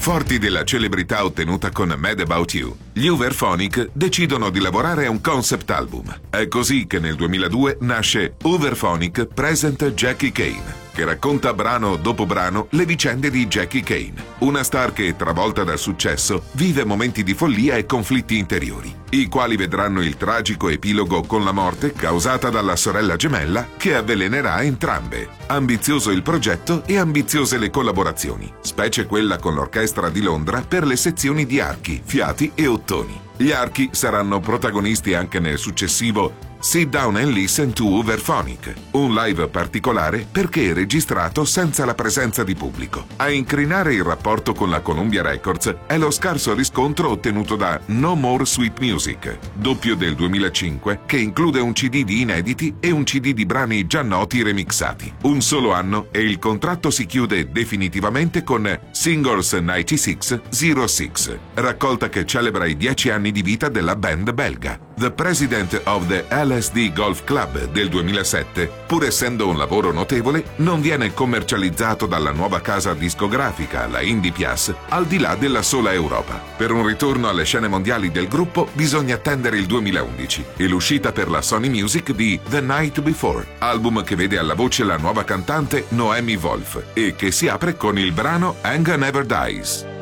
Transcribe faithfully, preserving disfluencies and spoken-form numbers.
Forti della celebrità ottenuta con Mad About You, gli Uberphonic decidono di lavorare a un concept album. È così che nel duemiladue nasce Uberphonic Present Jackie Kane, che racconta brano dopo brano le vicende di Jackie Kane, una star che, travolta dal successo, vive momenti di follia e conflitti interiori, i quali vedranno il tragico epilogo con la morte causata dalla sorella gemella che avvelenerà entrambe. Ambizioso il progetto e ambiziose le collaborazioni, specie quella con l'Orchestra di Londra per le sezioni di archi, fiati e ottoni. Gli archi saranno protagonisti anche nel successivo Sit Down and Listen to Uberphonic, un live particolare perché registrato senza la presenza di pubblico. A incrinare il rapporto con la Columbia Records è lo scarso riscontro ottenuto da No More Sweet Music, doppio del duemilacinque, che include un C D di inediti e un C D di brani già noti remixati. Un solo anno e il contratto si chiude definitivamente con Singles novantasei zero sei, raccolta che celebra i dieci anni di vita della band belga. The President of the L S D Golf Club del duemilasette, pur essendo un lavoro notevole, non viene commercializzato dalla nuova casa discografica, la Indie Pias, al di là della sola Europa. Per un ritorno alle scene mondiali del gruppo bisogna attendere il duemilaundici e l'uscita per la Sony Music di The Night Before, album che vede alla voce la nuova cantante Noemi Wolf e che si apre con il brano Anger Never Dies.